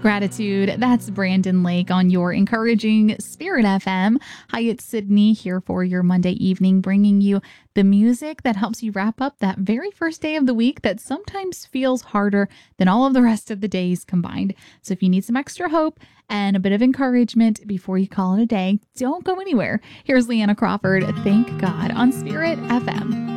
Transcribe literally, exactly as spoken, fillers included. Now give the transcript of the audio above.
Gratitude. That's Brandon Lake on your encouraging Spirit F M. Hi, it's Sydney here for your Monday evening, bringing you the music that helps you wrap up that very first day of the week that sometimes feels harder than all of the rest of the days combined. So if you need some extra hope and a bit of encouragement before you call it a day, don't go anywhere. Here's Leanna Crawford. Thank God on Spirit F M.